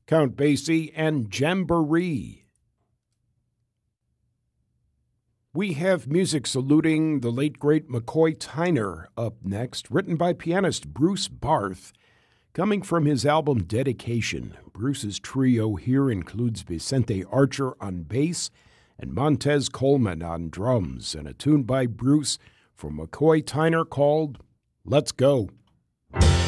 Count Basie and Jamboree. We have music saluting the late, great McCoy Tyner up next, written by pianist Bruce Barth. Coming from his album Dedication, Bruce's trio here includes Vicente Archer on bass and Montez Coleman on drums, and a tune by Bruce for McCoy Tyner called Let's Go.